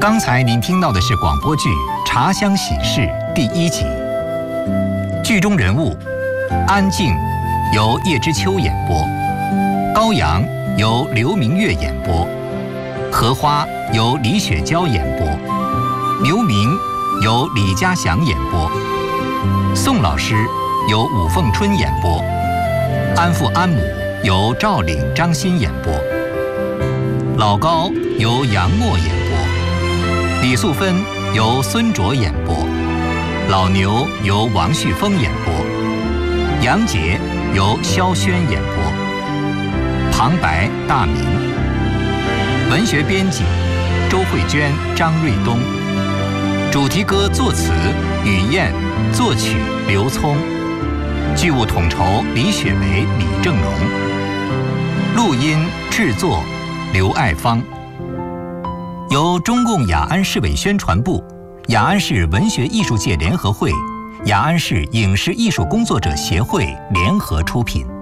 刚才您听到的是广播剧《茶香喜事》第1集，剧中人物安静由叶知秋演播，高阳由刘明月演播，荷花由李雪娇演播，刘明由李家祥演播，宋老师由武凤春演播，安父安母由赵岭、张欣演播，老高由杨默演播，李素芬由孙卓演播，老牛由王旭峰演播，杨杰由萧轩演播，旁白大明，文学编辑周慧娟、张瑞东，主题歌作词雨燕，作曲刘聪，剧务统筹李雪梅、李正荣，录音制作刘爱芳，由中共雅安市委宣传部、雅安市文学艺术界联合会、雅安市影视艺术工作者协会联合出品。